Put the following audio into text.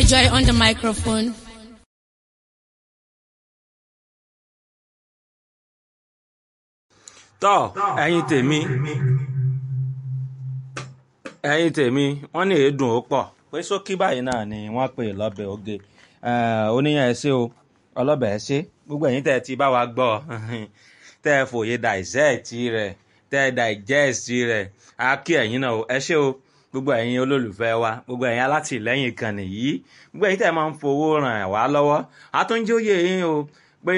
Joy on the microphone. tọ́ ẹ̀yin tèmi wọ́n ní èédùn ó pọ̀ pé sókí báyìí náà ni wọ́n pè lọ́bẹ̀ oge oníyàn ẹ ṣé o ọlọ́bẹ̀ ẹ ṣé gbogbo ẹ̀yin tẹ́ ẹ ti bá wa gbọ́ tẹ́ ẹ fòye dissect rẹ̀ tẹ́ ẹ digest rẹ̀ á kí ẹ̀yin náà ẹ ṣé o gbogbo ẹ̀yin olólùfẹ́ wa gbogbo ẹ̀yin alátìlẹ́yìn ìkànnì yìí gbogbo ẹ̀yin tẹ́ ẹ máa ń fowó ràn wá lọ́wọ́ àtúnjóyè yín o